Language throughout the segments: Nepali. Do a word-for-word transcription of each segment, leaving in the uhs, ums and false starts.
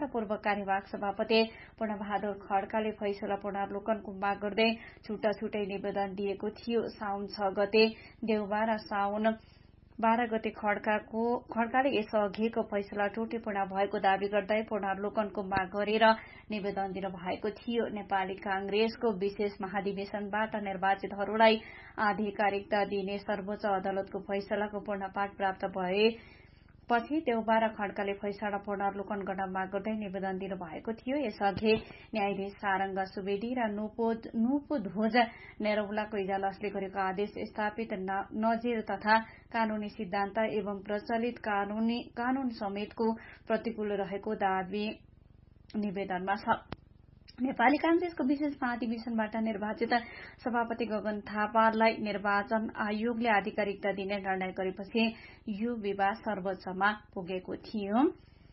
पूर्व कार्यवाहक सभापति पूर्णबहादुर खड्काले फैसला पुनर्लोकनको माग गर्दै छुट्टा छुट्टै निवेदन दिएको थियो। साउन छ गते देउबा र साउन बाह्र गते खड्काको खड्काले यसअघिको फैसला त्रुटिपूर्ण भएको दावी गर्दै पुनर्लोकनको माग गरेर निवेदन दिनुभएको थियो। नेपाली कांग्रेसको विशेष महाधिवेशनबाट निर्वाचितहरूलाई आधिकारिकता दिने सर्वोच्च अदालतको फैसलाको पूर्णपाठ प्राप्त भए पछि देउबा र खड्काले फैसला पुनर्लोकन गर्न माग गर्दै निवेदन दिनुभएको थियो। यसअघि न्यायाधीश सारंगा सुवेदी र नुपुध्वज नेरौलाको इजलासले गरेको आदेश स्थापित नजिर तथा कानूनी सिद्धान्त एवं प्रचलित कानूनी कानून समेतको प्रतिकूल रहेको दावी निवेदनमा छ। नेपाली कांग्रेसको विशेष महाधिवेशनबाट निर्वाचित सभापति गगन थापालाई निर्वाचन आयोगले आधिकारिकता दिने निर्णय गरेपछि यो विवाद सर्वोच्चमा पुगेको थियो।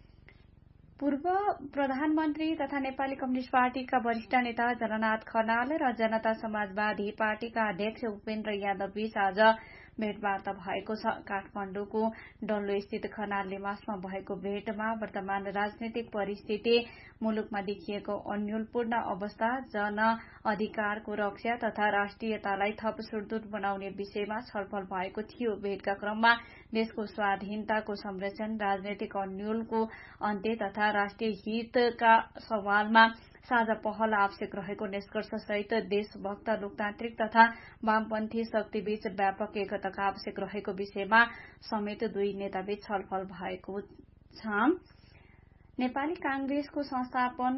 पूर्व प्रधानमन्त्री तथा नेपाली कम्युनिष्ट पार्टीका वरिष्ठ नेता जननाथ खनाल र जनता समाजवादी पार्टीका अध्यक्ष उपेन्द्र यादव बीच आज भेटवार्ता भएको छ। काठमाडौँको डल्लो स्थित खनाल निवासमा भएको भेटमा वर्तमान राजनीतिक परिस्थिति, मुलुकमा देखिएको अन्योलपूर्ण अवस्था, जन अधिकारको रक्षा तथा राष्ट्रियतालाई थप सुदृढ बनाउने विषयमा छलफल भएको थियो। भेटका क्रममा देशको स्वाधीनताको संरक्षण, राजनैतिक अन्योलको अन्त्य तथा राष्ट्रिय हितका सवालमा साझा पहल आवश्यक रहेको निष्कर्षसहित देशभक्त लोकतान्त्रिक तथा वामपन्थी शक्तिबीच व्यापक एकताका आवश्यक रहेको विषयमा समेत दुई नेताबीच छलफल भएको छ। नेपाली कांग्रेसको संस्थापन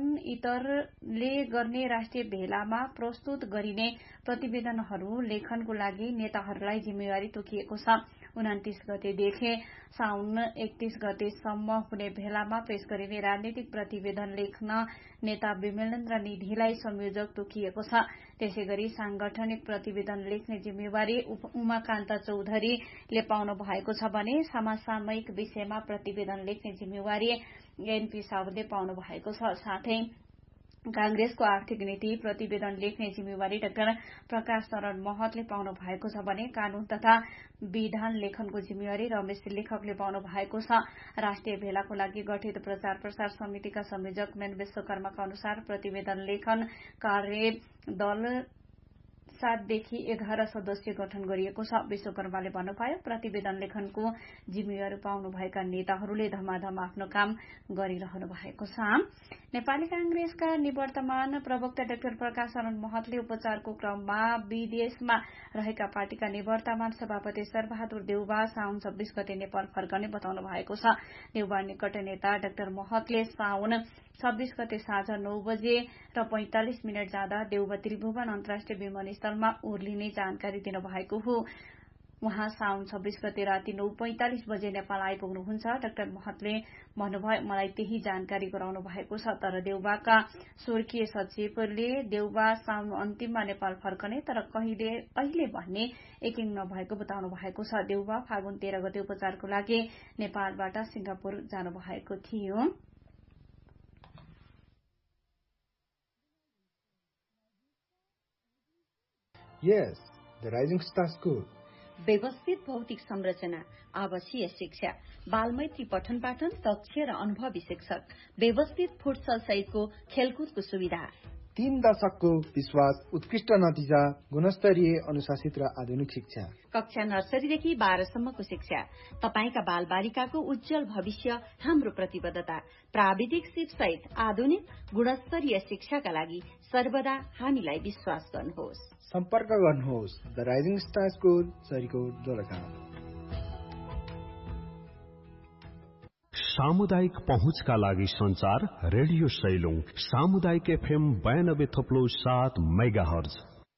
इतरले गर्ने राष्ट्रिय भेलामा प्रस्तुत गरिने प्रतिवेदनहरू लेखनको लागि नेताहरूलाई जिम्मेवारी तोकिएको छ। उन्तिस गतेदेखि साउन एकतीस गतेसम्म हुने भेलामा पेश गरिने राजनीतिक प्रतिवेदन लेख्न नेता विमलेन्द्र निधिलाई संयोजक तोकिएको छ। त्यसै गरी सांगठनिक प्रतिवेदन लेख्ने जिम्मेवारी उमाकान्त चौधरीले पाउनु भएको छ भने समसामयिक विषयमा प्रतिवेदन लेख्ने जिम्मेवारी एनपी साउदले पाउनु भएको छ। साथै कांग्रेसको आर्थिक नीति प्रतिवेदन लेख्ने जिम्मेवारी डाक्टर प्रकाश शरण महतले पाउनु भएको छ भने कानून तथा विधान लेखनको जिम्मेवारी रमेश लेखकले पाउनु भएको छ। राष्ट्रिय भेलाको लागि गठित प्रचार प्रसार समितिका संयोजक मेन विश्वकर्माका अनुसार प्रतिवेदन लेखन कार्य दल सातदेखि एघार सदस्य गठन गरिएको छ। विश्वकर्माले भन्नुभयो, प्रतिवेदन लेखनको जिम्मेवारी पाउनुभएका नेताहरूले धमाधम आफ्नो काम गरिरहनु भएको छ। नेपाली कांग्रेसका निवर्तमान प्रवक्ता डाक्टर प्रकाश शरण महतले उपचारको क्रममा विदेशमा रहेका पार्टीका निवर्तमान सभापति शेरबहादुर देउबा साउन छब्बीस गते नेपाल फर्कने बताउनु भएको छ। देउबा निकट नेता डाक्टर महतले साउन छब्बीस गते साँझ नौ बजे र पैंतालिस मिनट जाँदा देउबा त्रिभुवन अन्तर्राष्ट्रिय विमानस्थलमा ओर्लिने जानकारी दिनुभएको हो। उहाँ साउन छब्बीस गते राति नौ पैंतालिस बजे नेपाल आइपुग्नुहुन्छ। डाक्टर महतले भन्नुभयो, मलाई त्यही जानकारी गराउनु भएको छ। तर देउबाका स्वर्गीय सचिवले देउबा साउन अन्तिममा नेपाल फर्कने तर कहिले कहिले भन्ने यकिन नभएको बताउनु भएको छ। देउबा फागुन तेह्र गते उपचारको लागि नेपालबाट सिंगापुर जानुभएको थियो। Yes, the Rising Star School. व्यवस्थित भौतिक संरचना, आवासीय शिक्षा, बालमैत्री पठन पाठन, दक्ष र अनुभवी शिक्षक, व्यवस्थित फुटसल सहितको खेलकुदको सुविधा, तीन दशकको विश्वास, उत्कृष्ट नतिजा, गुणस्तरीय अनुशासित र आधुनिक शिक्षा, कक्षा नर्सरीदेखि बाह्रसम्मको शिक्षा, तपाईका बाल बालिकाको उज्जवल भविष्य हाम्रो प्रतिबद्धता। प्राविधिक सिप सहित आधुनिक गुणस्तरीय शिक्षाका लागि सर्वदा हामीलाई विश्वास गर्नुहोस्। सम्पर्क गर्नुहोस् the rising star school, Sarikot, Dolakha. सामुदायिक पहुँचका लागि संचार रेडियो सैलुङ सामुदायिक एफएम बयानब्बे थप्लो सात मेगा हर्ज।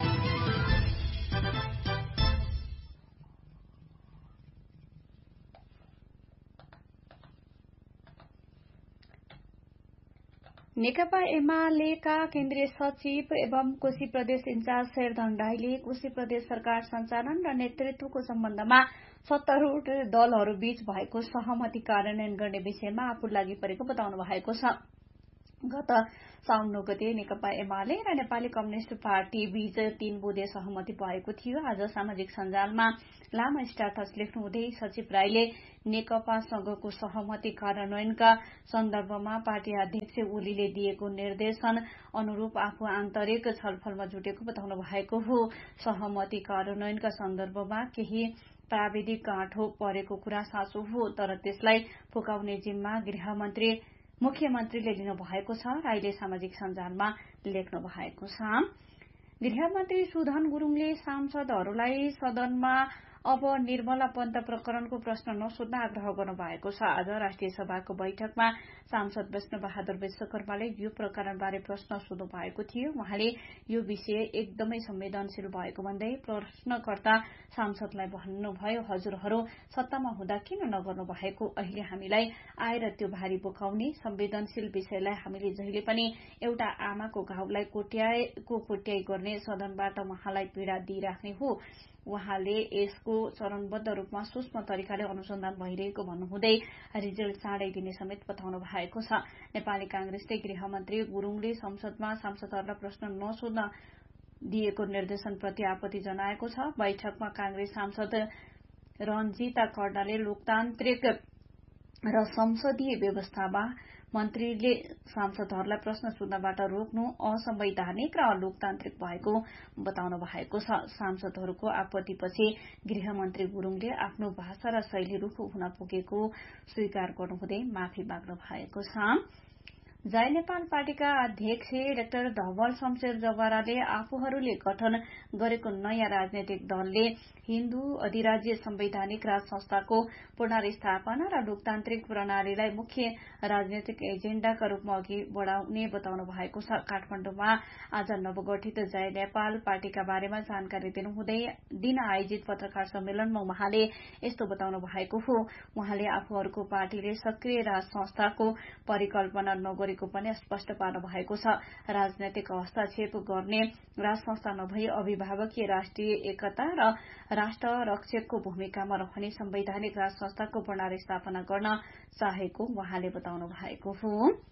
नेकपा एमालेका केन्द्रीय सचिव एवं कोशी प्रदेश इन्चार्ज शेरधन राईले कोशी प्रदेश सरकार सञ्चालन र नेतृत्वको सम्बन्धमा सत्तारूढ़ दलहरू बीच भएको सहमति कार्यान्वयन गर्ने विषयमा आफू लागि परेको बताउनु भएको छ। गत साउन नौ गते नेकपा एमाले र नेपाली कम्युनिष्ट पार्टी बीच तीन बुँदे सहमति भएको थियो। आज सामाजिक सञ्जालमा लामो स्ट्याटस लेख्नुहुँदै सचिव राईले नेकपासँगको सहमति कार्यान्वयनका सन्दर्भमा पार्टी अध्यक्ष ओलीले दिएको निर्देशन अनुरूप आफू आन्तरिक छलफलमा जुटेको बताउनु भएको हो। सहमति कार्यान्वयनका सन्दर्भमा केही प्राविधिक गाँठो परेको कुरा साँचो हो, तर त्यसलाई फुकाउने जिम्मा गृहमन्त्री मुख्यमन्त्रीले लिनु भएको छ, राईले सामाजिक सञ्जालमा लेख्नु भएको छ। गृहमन्त्री सुधन गुरूङले सांसदहरूलाई सदनमा अब निर्मला पन्त प्रकरणको प्रश्न नसोध्न आग्रह गर्नु भएको छ। आज राष्ट्रिय सभाको बैठकमा सांसद विष्णु बहादुर विश्वकर्माले यो प्रकरणबारे प्रश्न सोध्नु भएको थियो। उहाँले यो विषय एकदमै संवेदनशील भएको भन्दै प्रश्नकर्ता सांसदलाई भन्नुभयो, हजुरहरू सत्तामा हुँदा किन नगर्नु भएको? अहिले हामीलाई आएर त्यो भारी बोकाउने संवेदनशील विषयलाई हामीले जहिले पनि एउटा आमाको घाउलाई कोट्याएको कोट्याई गर्ने सदनबाट उहाँलाई पीड़ा दिइराख्ने हो। उहाँले यसको चरणबद्ध रूपमा सूक्ष्म तरिकाले अनुसन्धान भइरहेको भन्नुहुँदै रिजल्ट चाँडै दिने समेत बताउनु भएको छ। नेपाली कांग्रेसले गृहमन्त्री गुरूङले संसदमा सांसदहरूलाई प्रश्न नसोध्न दिएको निर्देशनप्रति आपत्ति जनाएको छ। बैठकमा कांग्रेस सांसद रञ्जिता कर्णाले लोकतान्त्रिक र संसदीय व्यवस्थामा मन्त्रीले सांसदहरूलाई प्रश्न सोध्नबाट रोक्नु असंवैधानिक र अलोकतान्त्रिक भएको बताउनु भएको छ। सांसदहरूको आपत्तिपछि गृहमन्त्री गुरूङले आफ्नो भाषा र शैली रूख हुन पुगेको स्वीकार गर्नुहुँदै माफी माग्नु भएको छ। जय नेपाल पार्टीका अध्यक्ष डाक्टर धवल शमशेर जवाराले आफूहरूले गठन गरेको नयाँ राजनैतिक दलले हिन्दू अधिराज्य संवैधानिक राज संस्थाको पुनर्स्थापना र लोकतान्त्रिक प्रणालीलाई मुख्य राजनैतिक एजेण्डाका रूपमा अघि बढ़ाउने बताउनु भएको छ। काठमाडौँमा आज नवगठित जय नेपाल पार्टीका बारेमा जानकारी दिनुहुँदै दिन आयोजित पत्रकार सम्मेलनमा उहाँले यस्तो बताउनु भएको हो। उहाँले आफूहरूको पार्टीले सक्रिय राज संस्थाको परिकल्पना नगरेको पनि स्पष्ट पार्नु भएको छ। राजनैतिक हस्तक्षेप गर्ने राज संस्था नभई अभिभावकीय राष्ट्रिय एकता र राष्ट्र रक्षकको भूमिकामा रहने संवैधानिक राज संस्थाको पुनर्स्थापना गर्न चाहेको उहाँले बताउनु भएको हो।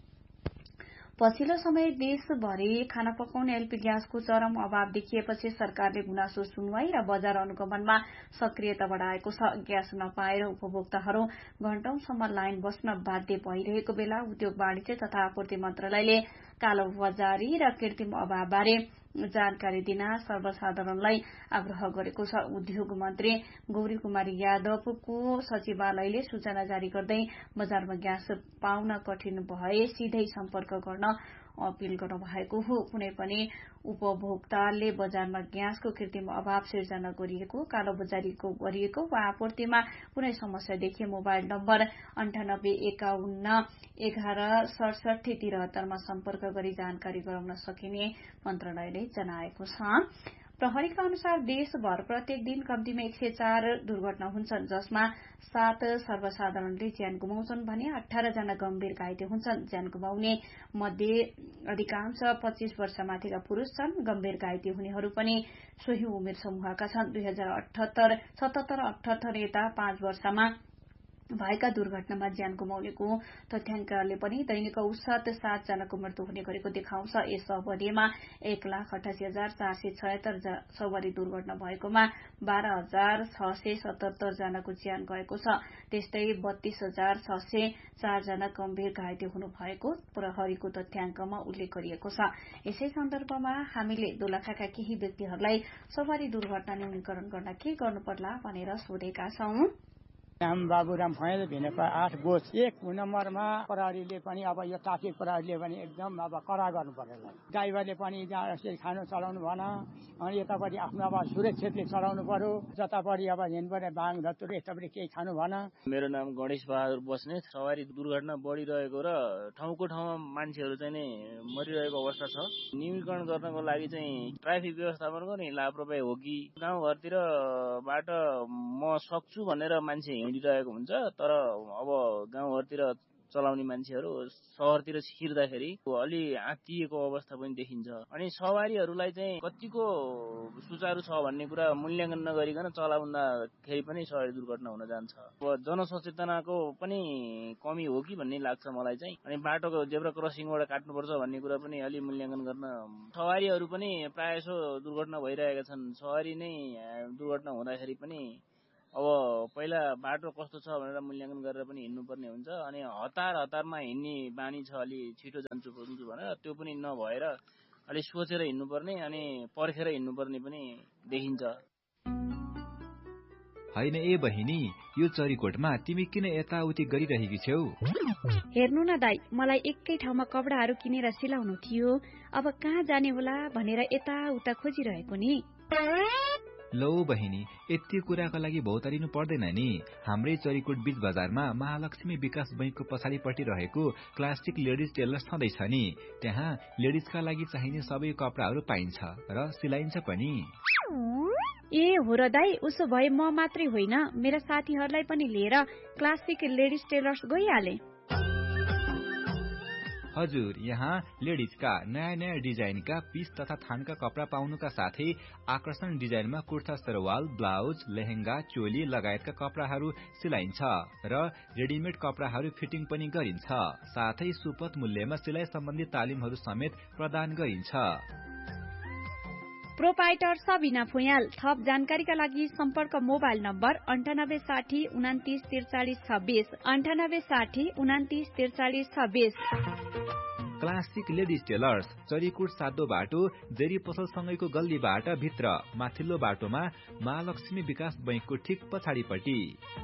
पछिल्लो समय देशभरि खाना पकाउने एलपी ग्यासको चरम अभाव देखिएपछि सरकारले गुनासो सुनवाई र बजार अनुगमनमा सक्रियता बढ़ाएको छ। ग्यास नपाएर उपभोक्ताहरू घण्टौंसम्म लाइन बस्न बाध्य भइरहेको बेला उद्योग वाणिज्य तथा आपूर्ति मन्त्रालयले कालोबजारी र कृत्रिम अभावबारे जानकारी दिन सर्वसाधारणलाई आग्रह गरेको छ। उद्योग मन्त्री गौरी कुमारी यादवको सचिवालयले सूचना जारी गर्दै बजारमा ग्यास पाउन कठिन भए सिधै सम्पर्क गर्न अपील गर्नु भएको हो। कुनै पनि उपभोक्ताले बजारमा ग्यासको कृत्रिम अभाव सिर्जना गरिएको, कालोबजारीको गरिएको वा आपूर्तिमा कुनै समस्या देखिए मोबाइल नम्बर अन्ठानब्बे एकाउन्न एघार सडसठी त्रिहत्तरमा सम्पर्क गरी जानकारी गराउन सकिने मन्त्रालयले जनाएको छ। प्रहरीका अनुसार देशभर प्रत्येक दिन कम्तीमा एक सय चार दुर्घटना हुन्छन्, जसमा सात सर्वसाधारणले ज्यान गुमाउँछन् भने अठार जना गम्भीर घाइते हुन्छन्। ज्यान गुमाउने मध्ये अधिकांश पच्चीस वर्षमाथिका पुरूष छन्। गम्भीर घाइते हुनेहरू पनि सोही उमेर समूहका छन्। दुई हजार अठहत्तर सतहत्तर अठहत्तर यता पाँच वर्षमा भएका दुर्घटनामा ज्यान गुमाउनेको तथ्याङ्कले पनि दैनिक औसत सात जनाको मृत्यु हुने गरेको देखाउँछ। यस अवधिमा एक लाख अठासी हजार चार सय छयत्तर सवारी दुर्घटना भएकोमा बाह्र हजार छ सय सतहत्तर जनाको ज्यान गएको छ। त्यस्तै बत्तीस हजार छ सय चार जना गम्भीर घाइते हुनु भएको प्रहरीको तथ्याङ्कमा उल्लेख गरिएको छ। यसै सन्दर्भमा हामीले दोलखाका केही व्यक्तिहरूलाई सवारी दुर्घटना न्यूनीकरण गर्न के गर्नु पर्ला भनेर सोधेका छौं। नाम बाबुराम फैल भिनेपा आठ बोस एक नम्बरमा प्रहरीले पनि अब यो ट्राफिक प्रहरीले पनि एकदम अब कडा गर्नु पर्यो। ड्राइभरले पनि जहाँ खानु चलाउनु भएन, अनि यतापट्टि आफ्नो अब सुरक्षितले चलाउनु पर्यो। जतापट्टि अब हिँड्नुपर्ने बाङ धतुर यतापट्टि केही खानु भएन। मेरो नाम गणेश बहादुर बस्नेत। सवारी दुर्घटना बढिरहेको र ठाउँको ठाउँमा मान्छेहरू चाहिँ नै मरिरहेको अवस्था छ। न्यूनीकरण गर्नको लागि चाहिँ ट्राफिक व्यवस्थापनको नि लापरवाही हो कि गाउँघरतिरबाट म सक्छु भनेर मान्छे हिँडिरहेको हुन्छ, तर अब गाउँघरतिर चलाउने मान्छेहरू सहरतिर छिर्दाखेरि अलि आत्तिएको अवस्था पनि देखिन्छ। अनि सवारीहरूलाई चाहिँ कतिको सुचारू छ भन्ने कुरा मूल्याङ्कन नगरिकन चलाउँदाखेरि पनि सवारी दुर्घटना हुन जान्छ। अब जनसचेतनाको पनि कमी हो कि भन्ने लाग्छ मलाई चाहिँ। अनि बाटोको जेब्रा क्रसिङबाट काट्नुपर्छ भन्ने कुरा पनि अलि मूल्याङ्कन गर्न सवारीहरू पनि प्रायः जसो दुर्घटना भइरहेका छन्। सवारी नै दुर्घटना हुँदाखेरि पनि अब पहिला बाटो कस्तो छ भनेर मूल्याङ्कन गरेर पनि हिँड्नुपर्ने हुन्छ। अनि हतार हतारमा हिँड्ने बानी छ, अलि छिटो जान्छु पुग्छु भनेर त्यो पनि नभएर अलि सोचेर हिँड्नुपर्ने अनि पर्खेर हिँड्नुपर्ने पनि देखिन्छ। होइन ए बहिनी, यो चरीकोटमा तिमी किन यताउति गरिरहेकी छौ? हेर्नु न दाइ, मलाई एकै ठाउँमा कपडाहरू किनेर सिलाउनु थियो। अब कहाँ जाने होला भनेर यताउता खोजिरहेको नि। लौ बहिनी, यति कुराको लागि भौतारिनु पर्दैन नि। हाम्रै चरीकोट बीच बजारमा महालक्ष्मी विकास बैंकको पछाडिपट्टि रहेको क्लासिक लेडिज टेलर्स छँदैछ नि। त्यहाँ लेडिजका लागि चाहिने सबै कपडाहरू पाइन्छ र सिलाइन्छ पनि। ए हो र दाइ, उसो भए म मात्रै होइन, मेरा साथीहरूलाई पनि लिएर क्लासिक लेडिज टेलर्स गइहाले। हजुर, यहाँ लेडिजका नयाँ नयाँ डिजाइनका पीस तथा थानका कपडा पाउनुका साथै आकर्षण डिजाइनमा कुर्ता सरवाल, ब्लाउज, लेहेंगा, चोली लगायतका कपडाहरू सिलाइन्छ र रेडिमेड कपडाहरू फिटिङ पनि गरिन्छ। साथै सुपथ मूल्यमा सिलाइ सम्बन्धी तालिमहरू समेत प्रदान गरिन्छ। प्रोपाइटर सबिना फुयाल। थप जानकारीका लागि सम्पर्क मोबाइल नम्बर अन्ठानब्बे साठी उनातिस त्रिचालिस छब्बीस अन्ठानब्बे साठी उनातिस त्रिचालिस छब्बीस। क्लासिक लेडिज टेलर्स, चरीकोट सातो बाटो, जेरी पसलसँगैको गल्लीबाट भित्र माथिल्लो बाटोमा महालक्ष्मी विकास बैंकको ठिक पछाडिपट्टि।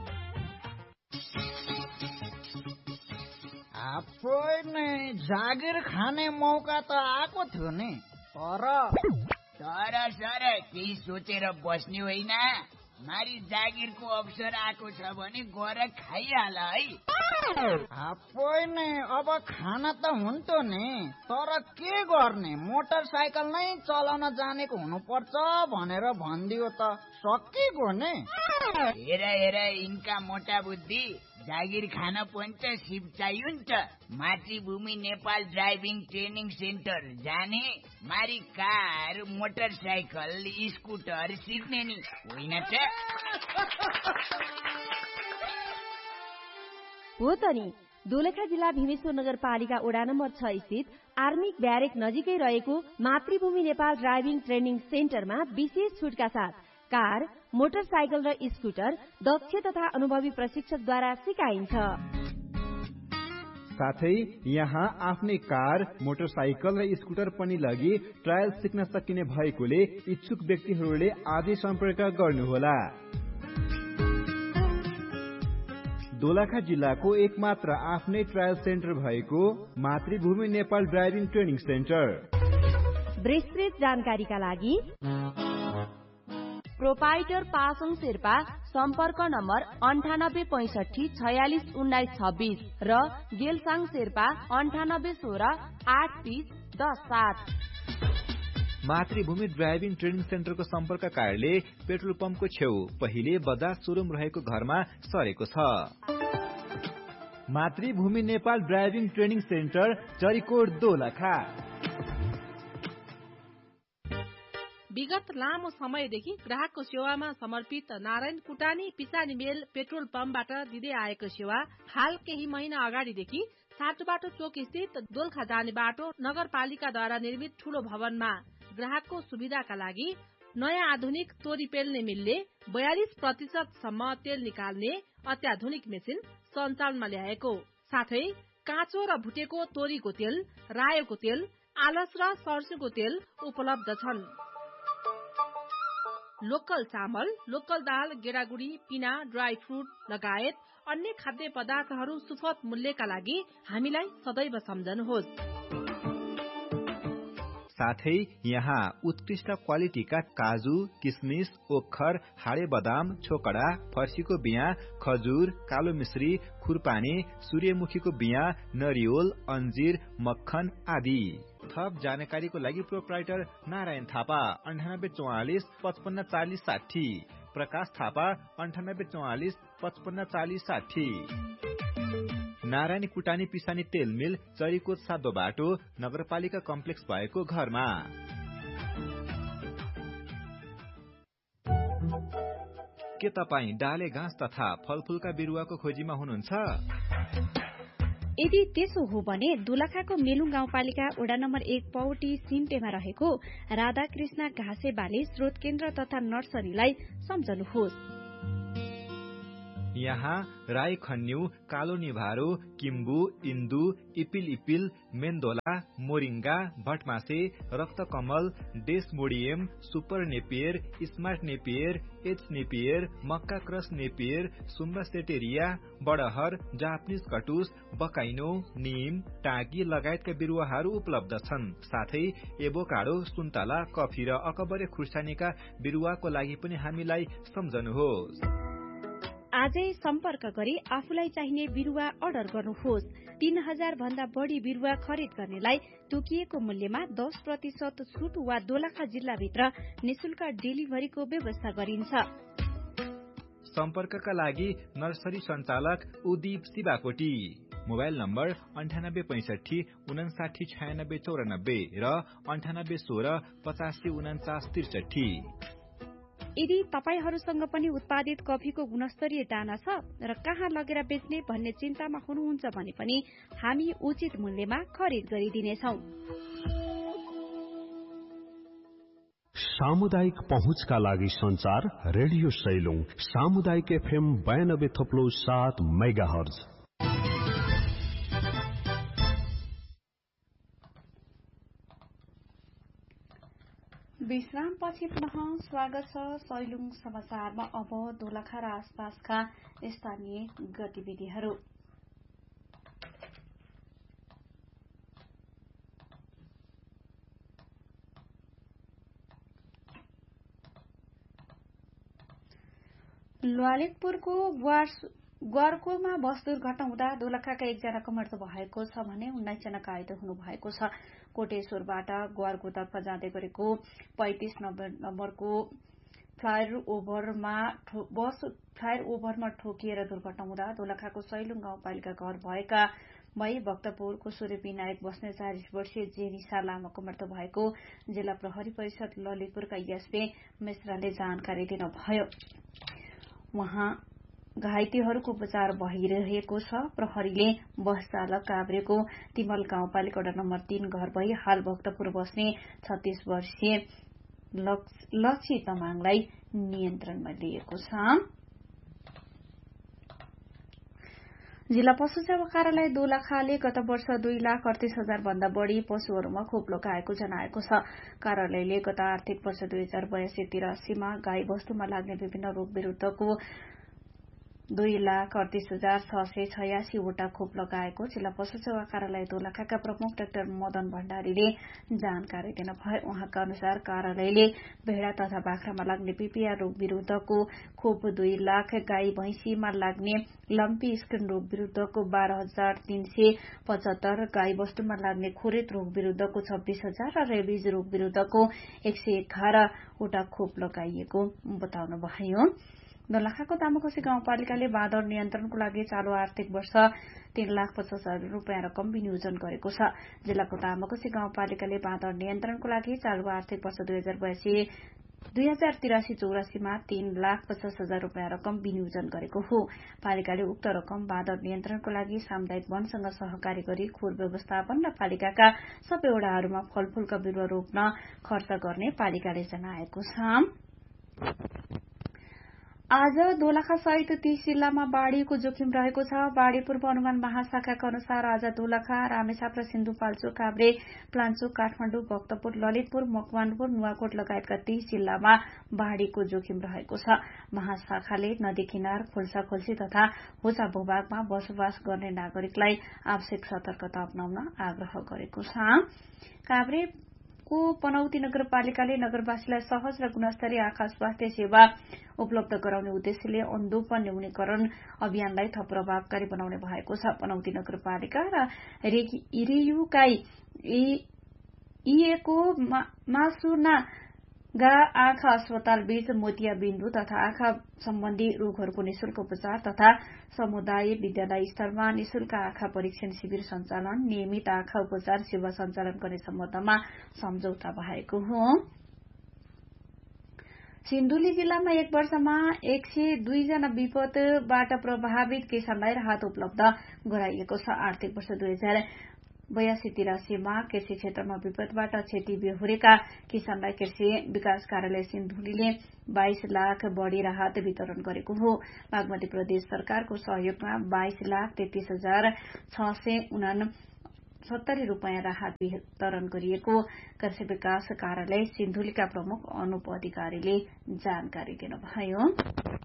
जागिर खाने मौका त आएको थियो नि, तर तर सर केही सोचेर बस्ने होइन। मारी जागिरको अवसर आएको छ भने गएर खाइहाल है। होइन, अब खाना त हुन्थ्यो नि, तर के गर्ने, मोटरसाइकल नै चलाउन जानेको हुनुपर्छ भनेर भनिदियो त सकिएको नि। हेर हेर यिनका मोटा बुद्धि, जागिर खान पनि त सिप चाहियो नि त। मातृभूमि नेपाल ड्राइभिङ ट्रेनिङ सेन्टर जाने, मारी कार, मोटरसाइकल, स्कुटर सिक्ने नि होइन त। हो त नि। दोलखा जिल्ला भीमेश्वर नगरपालिका वडा नम्बर छ स्थित आर्मिक ब्यारेक नजिकै रहेको मातृभूमि नेपाल ड्राइभिङ ट्रेनिङ सेन्टरमा विशेष छुटका साथ कार, मोटरसाइकल र स्कुटर दक्ष तथा अनुभवी प्रशिक्षकद्वारा सिकाइन्छ। साथै यहाँ आफ्नै कार, मोटरसाइकल र स्कुटर पनि लगी ट्रायल सिक्न सकिने भएकोले इच्छुक व्यक्तिहरूले आजै सम्पर्क गर्नुहोला। दोलखा जिल्लाको एकमात्र आफ्नै ट्रायल सेन्टर भएको मातृभूमि नेपाल ड्राइभिङ ट्रेनिङ सेन्टर। विस्तृत जानकारीका लागि प्रोपाइटर पासङ शेर्पा, सम्पर्क नम्बर अन्ठानब्बे पैसठी छयालिस उन्नाइस छब्बीस र गेलसाङ शेर्पा अन्ठानब्बे सोह्र आठ तीस दस सात। मातृभूमि ड्राइभिङ ट्रेनिङ सेन्टरको सम्पर्क कार्यालय पेट्रोल पम्पको छेउ पहिले बजाज सोरुम रहेको घरमा सरेको छ। मातृभूमि Nepal driving training centre, Charikot, Dolakha. विगत लामो समयदेखि ग्राहकको सेवामा समर्पित नारायण कुटानी पिसानी मेल पेट्रोल पम्पबाट दिँदै आएको सेवा हाल केही महिना अगाडिदेखि सातोबाटो चोक स्थित दोलखा जाने बाटो नगरपालिकाद्वारा निर्मित ठूलो भवनमा ग्राहकको सुविधाका लागि नयाँ आधुनिक तोरी पेल्ने मिलले बयालिस प्रतिशत सम्म तेल निकाल्ने अत्याधुनिक मेसिन सञ्चालनमा ल्याएको साथै काँचो र भुटेको तोरीको तेल, रायोको तेल, आलस र सर्स्युको तेल उपलब्ध छन्। लोकल चामल, लोकल दाल, गेडागुडी, पिना, ड्राई फ्रुट लगायत अन्य खाद्य पदार्थहरू सुपथ मूल्यका लागि हामीलाई सदैव सम्झनुहोस्। साथै यहाँ उत्कृष्ट क्वालिटीका काजु, किसमिस, ओखर, हाडे बदाम, छोकडा, फर्सीको बिया, खजुर, कालो मिश्री, खुरपानी, सूर्यमुखीको बिया, नरिवल, अन्जीर, मक्खन आदि। थप जानकारीको लागि प्रोप्राइटर नारायण थापा अन्ठानब्बे चौवालिस पचपन्न चालिस साठी, प्रकाश थापा अन्ठानब्बे चौवालिस पचपन्न चालिस साठी। नारायण कुटानी पिसानी तेल मिल चरीकोट सातो बाटो नगरपालिका कम्प्लेक्स भएको घरमा। के तपाईँ डाले घाँस तथा फलफूलका बिरुवाको खोजीमा हुनुहुन्छ? यदि त्यसो हो भने दोलखाको मेलुङ गाउँपालिका वडा नम्बर एक पौटी सिम्टेमा रहेको राधाकृष्ण घाँसे बाली स्रोत केन्द्र तथा नर्सरीलाई सम्झनुहोस्। यहाँ राई खन्यु, कालो निभारो, किम्बु, इन्दु, इपिल इपिल, मेन्दोला, moringa, भटमासे, रक्तकमल, डेसमोडियम, super Napier, smart Napier, H Napier, मक्का क्रस नेपियर, सुम्बा सेटेरिया, बडहर, जापानिज कटुस, बकाइनो, निम, टाँकी लगायतका बिरुवाहरू उपलब्ध छन्। साथै एभोकाडो, सुन्तला, कफी र अकबरे खुर्सानीका बिरुवाको लागि पनि हामीलाई सम्झनुहोस्। आजै सम्पर्क गरी आफूलाई चाहिने बिरुवा अर्डर गर्नुहोस्। तीन हजार भन्दा बढी बिरुवा खरिद गर्नेलाई तोकिएको मूल्यमा दस प्रतिशत छुट वा दोलखा जिल्लाभित्र निशुल्क डेलिभरीको व्यवस्था गरिन्छ। सम्पर्कका लागि नर्सरी सञ्चालक उदीप शिवाकोटी, मोबाइल नम्बर अन्ठानब्बे पैंसठी उनासाठी छयानब्बे चौरानब्बे र अन्ठानब्बे सोह्र पचासी उनाचास त्रिसठी। यदि तपाईहरूसँग पनि उत्पादित कफीको गुणस्तरीय दाना छ र कहाँ लगेर बेच्ने भन्ने चिन्तामा हुनुहुन्छ भने पनि हामी उचित मूल्यमा खरिद गरिदिनेछौं। सामुदायिक पहुँचका लागि संचार रेडियो सैलुङ सामुदायिक एफएम बयानब्बे थप्लो सात मेगाहर्ज। विश्रामपछि पुनः स्वागत छ सैलुङ समाचारमा। अब दोलखा र आसपासका स्थानीय गतिविधिहरू। ललितपुरको ग्वारकोलमा बस दुर्घटना हुँदा दोलखाका एकजनाको मृत्यु भएको छ भने उन्नाइस जना घाइते हुनु भएको छ। कोटेश्वरबाट ग्वारकोतर्फ जाँदै गरेको पैंतिस नम्बरको फ्लायर ओभरमा बस फ्लायर ओभरमा ठोकिएर दुर्घटना हुँदा दोलखाको सैलुङ गाउँपालिका घर भएका भई भक्तपुरको सूर्य विनायक बस्ने चालिस वर्षीय जेनिसा लामाको मृत्यु भएको जिल्ला प्रहरी परिषद ललितपुरका एसपी मिश्राले जानकारी दिनुभयो। उहाँ घाइतेहरूको उपचार भइरहेको छ। प्रहरीले बस चालक काभ्रेको तिमल गाउँपालिका वडा नम्बर तीन घर भई हाल भक्तपुर बस्ने छत्तीस वर्षीय लक्ष्मी तमाङलाई नियन्त्रणमा लिएको छ। जिल्ला पशु सेवा कार्यालय दोलखाले गत वर्ष दुई लाख अडतीस हजार भन्दा बढ़ी पशुहरूमा खोप लगाएको जनाएको छ। कार्यालयले गत आर्थिक वर्ष दुई हजार बयासी तिरासीमा गाई वस्तुमा लाग्ने विभिन्न रोग विरूद्धको दुई लाख अडतीस हजार छ सय छयासी वटा खोप लगाएको जिल्ला पशु सेवा कार्यालय दोलखाका प्रमुख डाक्टर मदन भण्डारीले जानकारी दिनुभयो। उहाँका अनुसार कार्यालयले भेडा तथा बाख्रामा लाग्ने पीपीआर रोग विरूद्धको खोप दुई लाख, गाई भैंसीमा लाग्ने लम्पी स्किन रोग विरूद्धको बाह्र हजार तीन सय पचहत्तर, गाई वस्तुमा लाग्ने खोरेत रोग विरूद्धको छब्बीस हजार र रेबिज रोग विरूद्धको एक सय एघार वटा खोप लगाइएको बताउनुभयो। दोलखाको तामाकोशी गाउँपालिकाले बाँदर नियन्त्रणको लागि चालू आर्थिक वर्ष तीन लाख पचास हजार रूपियाँ रकम विनियोजन गरेको छ। जिल्लाको तामाकोशी गाउँपालिकाले बाँदर नियन्त्रणको लागि चालू आर्थिक वर्ष दुई हजार बयासी दुई हजार तिरासी चौरासीमा तीन लाख पचास हजार रूपियाँ रकम विनियोजन गरेको हो। पालिकाले उक्त रकम बाँदर नियन्त्रणको लागि सामुदायिक वनसँग सहकारी गरी खोर व्यवस्थापन र पालिकाका सबै वडाहरूमा फलफूलका बिरुवा रोप्न खर्च गर्ने पालिकाले जनाएको छ। आज दोलखा सहित तीस जिल्लामा बाढ़ीको जोखिम रहेको छ। बाढ़ी पूर्व अनुमान महाशाखाका अनुसार आज दोलखा, रामेछाप र सिन्धुपाल्चोक, काभ्रे, प्लान्चोक, काठमाडौँ, भक्तपुर, ललितपुर, मकवानपुर, नुवाकोट लगायतका तीस जिल्लामा बाढ़ीको जोखिम रहेको छ। महाशाखाले नदी किनार, खोल्सा खोल्सी तथा होचा भूभागमा बसोबास गर्ने नागरिकलाई आवश्यक सतर्कता अपनाउन आग्रह गरेको छ। काभ्रे को पनौती नगरपालिकाले नगरवासीलाई सहज र गुणस्तरीय आँखा स्वास्थ्य सेवा उपलब्ध गराउने उद्देश्यले अन्धोप न्यूनीकरण अभियानलाई थप प्रभावकारी बनाउने भएको छ। पनौती नगरपालिका र रेयुकाई इएको मासुना गा आँखा अस्पताल बीच मोतियाबिन्दु तथा आँखा सम्बन्धी रोगहरूको निशुल्क उपचार तथा समुदाय विद्यालय स्तरमा निशुल्क आँखा परीक्षण शिविर सञ्चालन नियमित आँखा उपचार सेवा सञ्चालन गर्ने सम्बन्धमा सम्झौता भएको हो। सिन्धुली जिल्लामा एक वर्षमा एक सय दुईजना विपदबाट प्रभावित किसानलाई राहत उपलब्ध गराइएको छ। आर्थिक वर्ष दुई हजार बयासी तिरासीमा कृषि क्षेत्रमा विपदबाट क्षति बेहोरेका किसानलाई कृषि विकास कार्यालय सिन्धुलीले बाइस लाख बढ़ी राहत वितरण गरेको हो। बागमती प्रदेश सरकारको सहयोगमा बाइस लाख तेत्तीस हजार छ सय उनासत्तरी रूपियाँ राहत वितरण गरिएको कृषि विकास कार्यालय सिन्धुलीका प्रमुख अनुप अधिकारीले जानकारी दिनुभयो।